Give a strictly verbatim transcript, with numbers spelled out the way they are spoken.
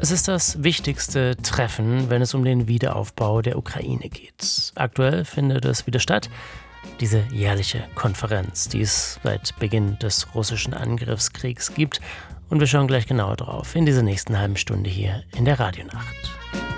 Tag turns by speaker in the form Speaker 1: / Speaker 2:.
Speaker 1: Es ist das wichtigste Treffen, wenn es um den Wiederaufbau der Ukraine geht. Aktuell findet es wieder statt, diese jährliche Konferenz, die es seit Beginn des russischen Angriffskriegs gibt. Und wir schauen gleich genauer drauf in dieser nächsten halben Stunde hier in der Radionacht.